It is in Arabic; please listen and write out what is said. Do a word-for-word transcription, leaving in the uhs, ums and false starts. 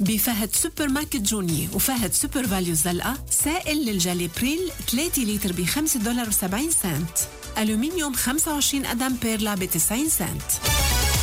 بفهد سوبر ماركت جوني وفهد سوبر فاليو الزلقة سائل للجلي بريل ثلاثة لتر ب خمسة دولار وسبعين سنت، ألومنيوم خمسة وعشرين قدم بيرلا ب تسعين سنت.